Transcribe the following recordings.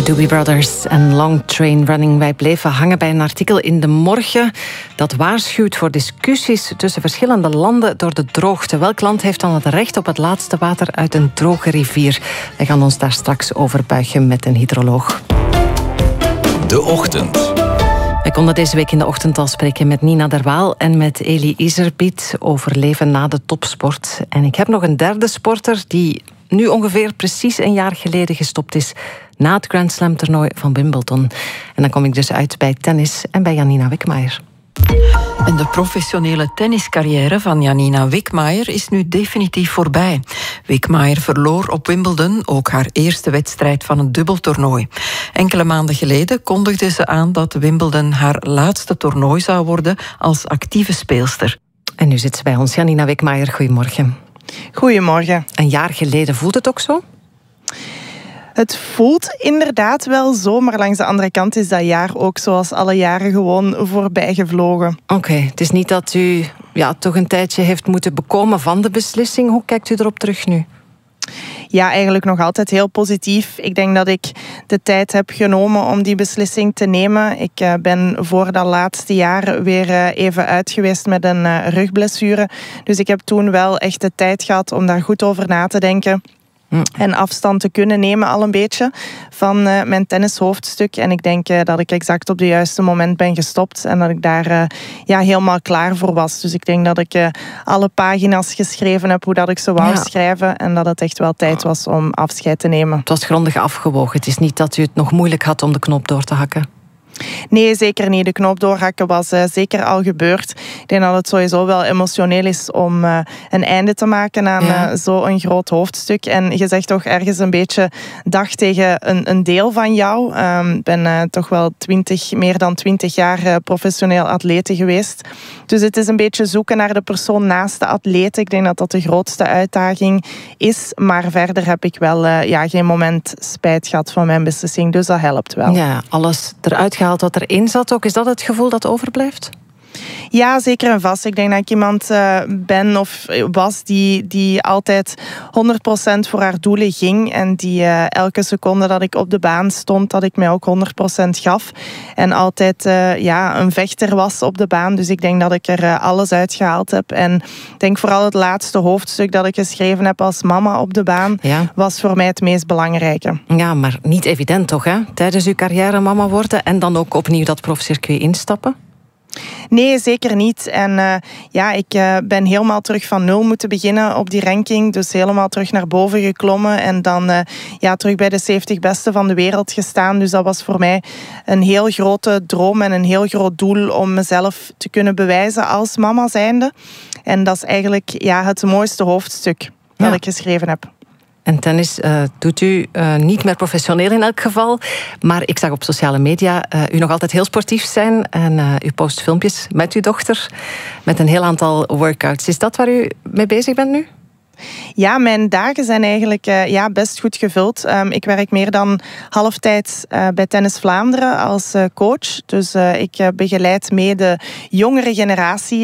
De Doobie Brothers en Long Train Running. Wij bleven hangen bij een artikel in De Morgen dat waarschuwt voor discussies tussen verschillende landen door de droogte. Welk land heeft dan het recht op het laatste water uit een droge rivier? Wij gaan ons daar straks over buigen met een hydroloog. De Ochtend. Wij konden deze week in de ochtend al spreken met Nina Derwaal en met Elie Iserbyt over leven na de topsport. En ik heb nog een derde sporter die nu ongeveer precies een jaar geleden gestopt is na het Grand Slam toernooi van Wimbledon. En dan kom ik dus uit bij tennis en bij Janina Wickmayer. En de professionele tenniscarrière van Janina Wickmayer is nu definitief voorbij. Wickmayer verloor op Wimbledon ook haar eerste wedstrijd van een dubbeltoernooi. Enkele maanden geleden kondigde ze aan dat Wimbledon haar laatste toernooi zou worden als actieve speelster. En nu zit ze bij ons. Janina Wickmayer, goedemorgen. Goedemorgen. Een jaar geleden, voelt het ook zo? Het voelt inderdaad wel zo, maar langs de andere kant is dat jaar ook zoals alle jaren gewoon voorbij gevlogen. Oké, het is niet dat u toch een tijdje heeft moeten bekomen van de beslissing. Hoe kijkt u erop terug nu? Ja, eigenlijk nog altijd heel positief. Ik denk dat ik de tijd heb genomen om die beslissing te nemen. Ik ben voor dat laatste jaar weer even uit geweest met een rugblessure. Dus ik heb toen wel echt de tijd gehad om daar goed over na te denken. En afstand te kunnen nemen al een beetje van mijn tennishoofdstuk. En ik denk dat ik exact op het juiste moment ben gestopt. En dat ik daar helemaal klaar voor was. Dus ik denk dat ik alle pagina's geschreven heb hoe dat ik ze wou schrijven. En dat het echt wel tijd was om afscheid te nemen. Het was grondig afgewogen. Het is niet dat u het nog moeilijk had om de knop door te hakken. Nee, zeker niet. De knop doorhakken was zeker al gebeurd. Ik denk dat het sowieso wel emotioneel is om een einde te maken aan zo'n groot hoofdstuk. En je zegt toch ergens een beetje dag tegen een deel van jou. Ik ben toch wel meer dan 20 jaar professioneel atlete geweest. Dus het is een beetje zoeken naar de persoon naast de atleet. Ik denk dat dat de grootste uitdaging is. Maar verder heb ik wel geen moment spijt gehad van mijn beslissing. Dus dat helpt wel. Ja, alles eruit gehaald wat erin zat ook. Is dat het gevoel dat overblijft? Ja, zeker en vast. Ik denk dat ik iemand ben of was die altijd 100% voor haar doelen ging. En die elke seconde dat ik op de baan stond, dat ik mij ook 100% gaf. En altijd een vechter was op de baan. Dus ik denk dat ik er alles uitgehaald heb. En ik denk vooral het laatste hoofdstuk dat ik geschreven heb als mama op de baan, was voor mij het meest belangrijke. Ja, maar niet evident toch, hè? Tijdens uw carrière mama worden en dan ook opnieuw dat profcircuit instappen? Nee, zeker niet. En ik ben helemaal terug van nul moeten beginnen op die ranking. Dus helemaal terug naar boven geklommen. En dan terug bij de 70 beste van de wereld gestaan. Dus dat was voor mij een heel grote droom en een heel groot doel om mezelf te kunnen bewijzen als mama zijnde. En dat is eigenlijk het mooiste hoofdstuk dat ik geschreven heb. En tennis doet u niet meer professioneel in elk geval. Maar ik zag op sociale media u nog altijd heel sportief zijn. En u post filmpjes met uw dochter. Met een heel aantal workouts. Is dat waar u mee bezig bent nu? Ja, mijn dagen zijn eigenlijk best goed gevuld. Ik werk meer dan halftijds bij Tennis Vlaanderen als coach. Dus ik begeleid mee de jongere generatie.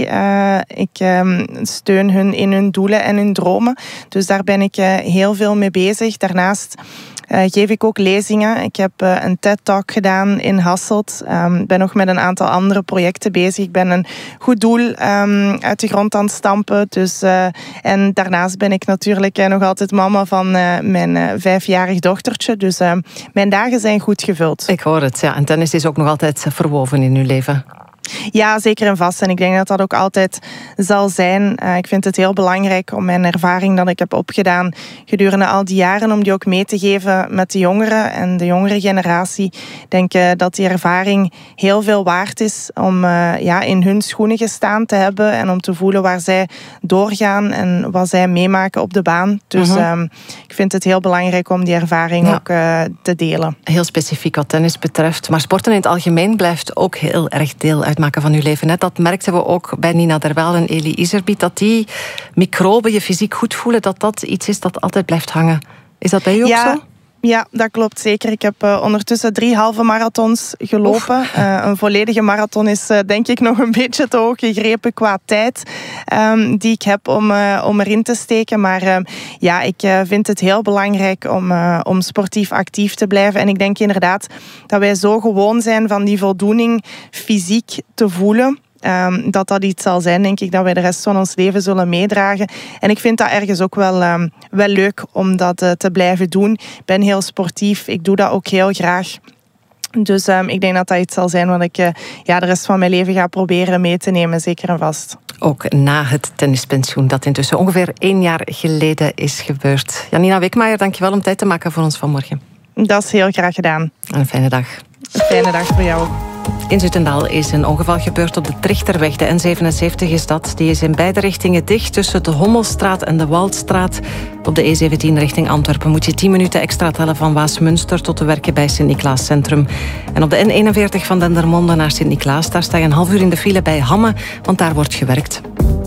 Ik steun hun in hun doelen en hun dromen. Dus daar ben ik heel veel mee bezig. Daarnaast geef ik ook lezingen. Ik heb een TED-talk gedaan in Hasselt. Ik ben nog met een aantal andere projecten bezig. Ik ben een goed doel uit de grond aan het stampen. Dus, en daarnaast ben ik natuurlijk nog altijd mama van mijn 5-jarig dochtertje. Dus mijn dagen zijn goed gevuld. Ik hoor het, ja. En tennis is ook nog altijd verwoven in uw leven. Ja, zeker en vast. En ik denk dat dat ook altijd zal zijn. Ik vind het heel belangrijk om mijn ervaring dat ik heb opgedaan gedurende al die jaren, om die ook mee te geven met de jongeren en de jongere generatie. Ik denk dat die ervaring heel veel waard is om in hun schoenen gestaan te hebben en om te voelen waar zij doorgaan en wat zij meemaken op de baan. Dus ik vind het heel belangrijk om die ervaring ook te delen. Heel specifiek wat tennis betreft. Maar sporten in het algemeen blijft ook heel erg deel uitmaken van uw leven. Net dat merkten we ook bij Nina Derwaal en Elie Iserbyt, dat die microben je fysiek goed voelen, dat dat iets is dat altijd blijft hangen. Is dat bij u ook zo? Ja, dat klopt zeker. Ik heb ondertussen 3 halve marathons gelopen. Een volledige marathon is denk ik nog een beetje te hoog gegrepen qua tijd die ik heb om erin te steken. Maar ik vind het heel belangrijk om sportief actief te blijven. En ik denk inderdaad dat wij zo gewoon zijn van die voldoening fysiek te voelen. Dat iets zal zijn, denk ik, dat wij de rest van ons leven zullen meedragen. En ik vind dat ergens ook wel leuk om dat te blijven doen. Ik ben heel sportief, ik doe dat ook heel graag. Dus ik denk dat iets zal zijn wat ik de rest van mijn leven ga proberen mee te nemen, zeker en vast. Ook na het tennispensioen, dat intussen ongeveer 1 jaar geleden is gebeurd. Janina Wikmaier, dankjewel om tijd te maken voor ons vanmorgen. Dat is heel graag gedaan. En een fijne dag. Een fijne dag voor jou ook. In Zutendaal is een ongeval gebeurd op de Trichterweg. De N77 is dat. Die is in beide richtingen dicht tussen de Hommelstraat en de Waldstraat. Op de E17 richting Antwerpen moet je 10 minuten extra tellen van Waasmunster tot de werken bij Sint-Niklaas Centrum. En op de N41 van Dendermonde naar Sint-Niklaas, daar sta je een half uur in de file bij Hamme, want daar wordt gewerkt.